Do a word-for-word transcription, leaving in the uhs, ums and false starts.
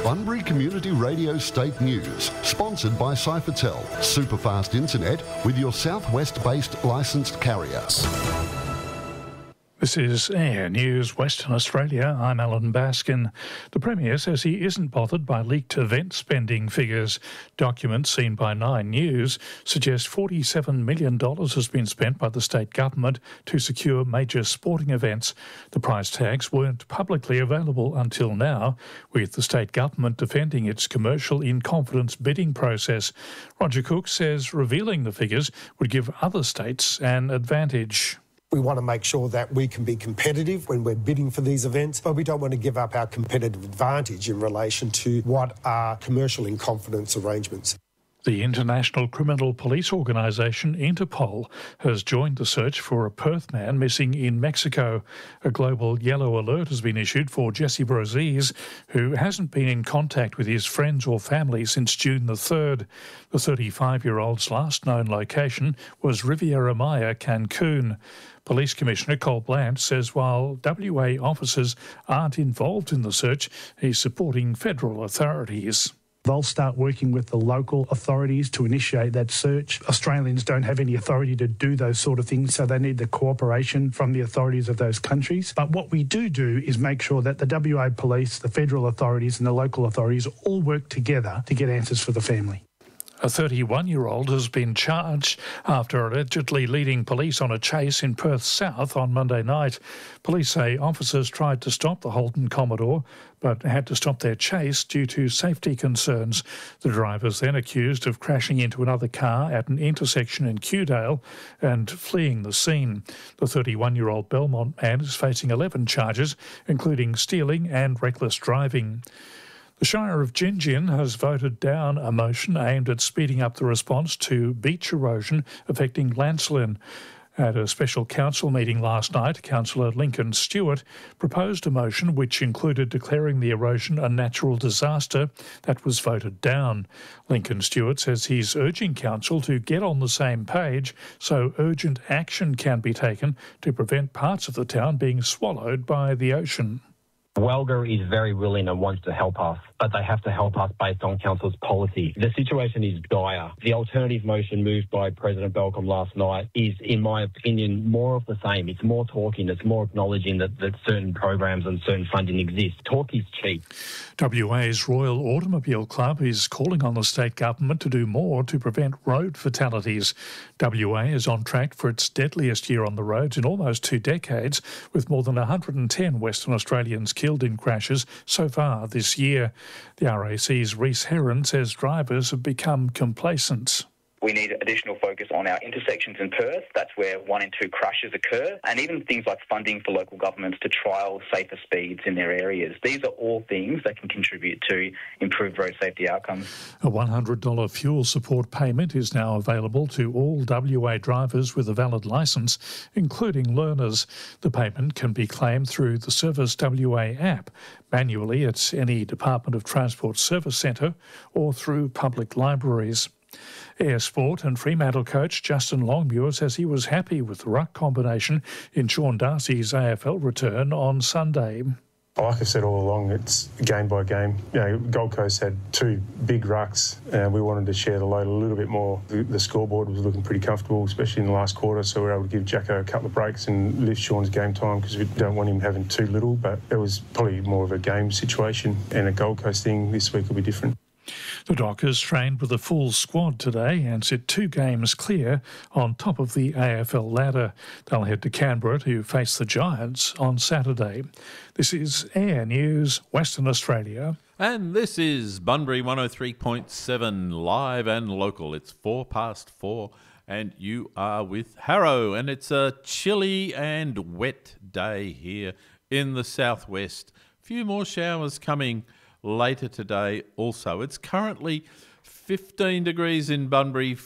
Bunbury Community Radio State News, sponsored by Cyfertel, superfast internet with your southwest-based licensed carrier. This is Air News Western Australia. I'm Alan Baskin. The Premier says he isn't bothered by leaked event spending figures. Documents seen by Nine News suggest forty-seven million dollars has been spent by the state government to secure major sporting events. The price tags weren't publicly available until now, with the state government defending its commercial in-confidence bidding process. Roger Cook says revealing the figures would give other states an advantage. We want to make sure that we can be competitive when we're bidding for these events, but we don't want to give up our competitive advantage in relation to what are commercial in confidence arrangements. The International Criminal Police Organisation, Interpol, has joined the search for a Perth man missing in Mexico. A global yellow alert has been issued for Jesse Brozies, who hasn't been in contact with his friends or family since June the third. The thirty-five-year-old's last known location was Riviera Maya, Cancun. Police Commissioner Col Blanche says while W A officers aren't involved in the search, he's supporting federal authorities. They'll start working with the local authorities to initiate that search. Australians don't have any authority to do those sort of things, so they need the cooperation from the authorities of those countries. But what we do do is make sure that the W A police, the federal authorities and the local authorities all work together to get answers for the family. A thirty-one-year-old has been charged after allegedly leading police on a chase in Perth South on Monday night. Police say officers tried to stop the Holden Commodore but had to stop their chase due to safety concerns. The driver is then accused of crashing into another car at an intersection in Kewdale and fleeing the scene. The thirty-one-year-old Belmont man is facing eleven charges, including stealing and reckless driving. The Shire of Gingin has voted down a motion aimed at speeding up the response to beach erosion affecting Lancelin. At a special council meeting last night, Councillor Lincoln Stewart proposed a motion which included declaring the erosion a natural disaster. That was voted down. Lincoln Stewart says he's urging council to get on the same page so urgent action can be taken to prevent parts of the town being swallowed by the ocean. Walga is very willing and wants to help us, but they have to help us based on Council's policy. The situation is dire. The alternative motion moved by President Belcom last night is, in my opinion, more of the same. It's more talking, it's more acknowledging that, that certain programs and certain funding exist. Talk is cheap. W A's Royal Automobile Club is calling on the state government to do more to prevent road fatalities. W A is on track for its deadliest year on the roads in almost two decades, with more than one hundred ten Western Australians killed in crashes so far this year. The R A C's Rhys Heron says drivers have become complacent. We need additional focus on our intersections in Perth. That's where one in two crashes occur. And even things like funding for local governments to trial safer speeds in their areas. These are all things that can contribute to improved road safety outcomes. A one hundred dollars fuel support payment is now available to all W A drivers with a valid licence, including learners. The payment can be claimed through the Service W A app, manually at any Department of Transport service centre or through public libraries. Air Sport and Fremantle coach Justin Longmuir says he was happy with the ruck combination in Sean Darcy's A F L return on Sunday. Like I said all along, it's game by game. You know, Gold Coast had two big rucks and we wanted to share the load a little bit more. The, the scoreboard was looking pretty comfortable, especially in the last quarter, so we were able to give Jacko a couple of breaks and lift Sean's game time because we don't want him having too little, but it was probably more of a game situation, and a Gold Coast thing this week will be different. The Dockers trained with a full squad today and sit two games clear on top of the A F L ladder. They'll head to Canberra to face the Giants on Saturday. This is Air News, Western Australia. And this is Bunbury one oh three point seven, live and local. It's four past four and you are with Harrow, and it's a chilly and wet day here in the southwest. A few more showers coming later today also. It's currently fifteen degrees in Bunbury,